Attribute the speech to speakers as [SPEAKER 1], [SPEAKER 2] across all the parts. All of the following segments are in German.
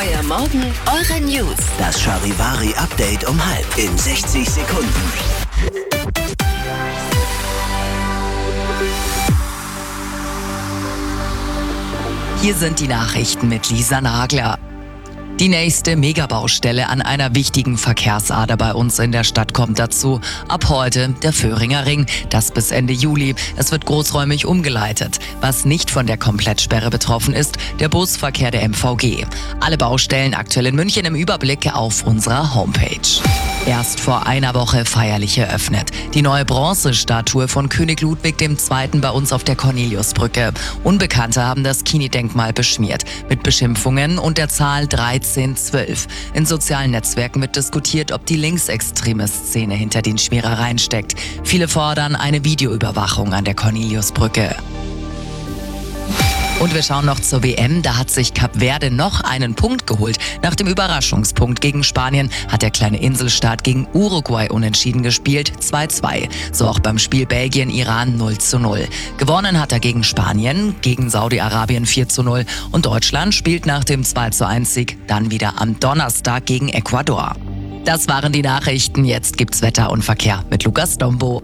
[SPEAKER 1] Euer Morgen, eure News.
[SPEAKER 2] Das Charivari-Update um 5 in 60 Sekunden.
[SPEAKER 3] Hier sind die Nachrichten mit Lisa Nagler. Die nächste Megabaustelle an einer wichtigen Verkehrsader bei uns in der Stadt kommt dazu. Ab heute der Vöhringer Ring, das bis Ende Juli. Es wird großräumig umgeleitet. Was nicht von der Komplettsperre betroffen ist, der Busverkehr der MVG. Alle Baustellen aktuell in München im Überblick auf unserer Homepage. Erst vor einer Woche feierlich eröffnet. Die neue Bronzestatue von König Ludwig II. Bei uns auf der Corneliusbrücke. Unbekannte haben das Kini-Denkmal beschmiert. Mit Beschimpfungen und der Zahl 1312. In sozialen Netzwerken wird diskutiert, ob die linksextreme Szene hinter den Schmierereien steckt. Viele fordern eine Videoüberwachung an der Corneliusbrücke. Und wir schauen noch zur WM. Da hat sich Kap Verde noch einen Punkt geholt. Nach dem Überraschungspunkt gegen Spanien hat der kleine Inselstaat gegen Uruguay unentschieden gespielt, 2-2. So auch beim Spiel Belgien-Iran 0-0. Gewonnen hat er gegen Spanien, gegen Saudi-Arabien 4-0. Und Deutschland spielt nach dem 2-1-Sieg dann wieder am Donnerstag gegen Ecuador. Das waren die Nachrichten. Jetzt gibt's Wetter und Verkehr mit Lukas Dombo.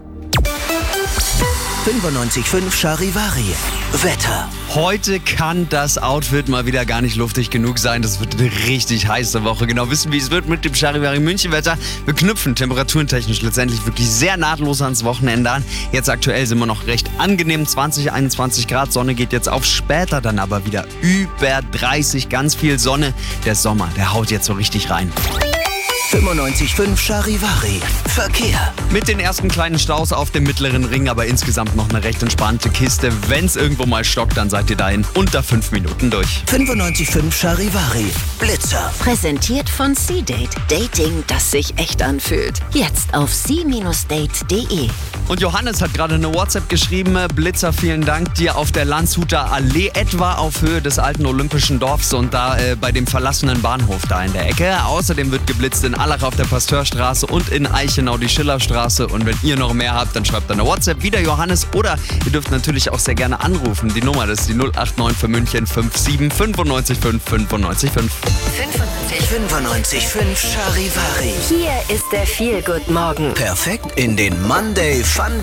[SPEAKER 2] 95.5 Charivari. Wetter.
[SPEAKER 4] Heute kann das Outfit mal wieder gar nicht luftig genug sein. Das wird eine richtig heiße Woche. Genau wissen, wie es wird mit dem Charivari München Wetter. Wir knüpfen temperatурentechnisch letztendlich wirklich sehr nahtlos ans Wochenende an. Jetzt aktuell sind wir noch recht angenehm, 20, 21 Grad. Sonne geht jetzt auf, später dann aber wieder über 30, ganz viel Sonne. Der Sommer, der haut jetzt so richtig rein.
[SPEAKER 2] 95.5 Charivari. Verkehr.
[SPEAKER 4] Mit den ersten kleinen Staus auf dem mittleren Ring, aber insgesamt noch eine recht entspannte Kiste. Wenn es irgendwo mal stockt, dann seid ihr da in unter 5 Minuten durch.
[SPEAKER 2] 95.5 Charivari. Blitzer.
[SPEAKER 1] Präsentiert von C-Date. Dating, das sich echt anfühlt. Jetzt auf c-date.de.
[SPEAKER 4] Und Johannes hat gerade eine WhatsApp geschrieben. Blitzer, vielen Dank dir auf der Landshuter Allee, etwa auf Höhe des alten Olympischen Dorfs und da bei dem verlassenen Bahnhof da in der Ecke. Außerdem wird geblitzt in Allach auf der Pasteurstraße und in Eichenau die Schillerstraße. Und wenn ihr noch mehr habt, dann schreibt eine WhatsApp wieder Johannes. Oder ihr dürft natürlich auch sehr gerne anrufen. Die Nummer, das ist die 089 für München 57 95 5 95 5.
[SPEAKER 2] 95.5 Charivari.
[SPEAKER 1] Hier ist der Feel-Good-Morgen.
[SPEAKER 2] Perfekt in den Monday Fun